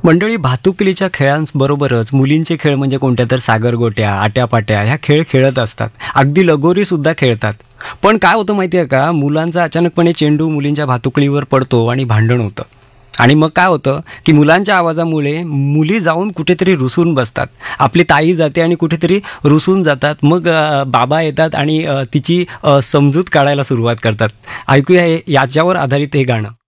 मंडळी, भातुकलीच्या खेळांबरोबरच मुलींचे खेळ म्हणजे कोणत्या तर सागरगोट्या, आट्यापाट्या ह्या खेळ खेळत असतात. अगदी लगोरी सुद्धा खेळतात. पण काय होतं माहिती आहे का, मुलांचा अचानकपणे चेंडू मुलींच्या भातुकलीवर पडतो आणि भांडण होतं. आणि मग काय होतं की मुलांच्या आवाजामुळे मुली जाऊन कुठेतरी रुसून बसतात. आपली ताई जाते आणि कुठेतरी रुसून जातात. मग बाबा येतात आणि तिची समजूत काढायला सुरुवात करतात. ऐकूया याच्यावर आधारित हे गाणं.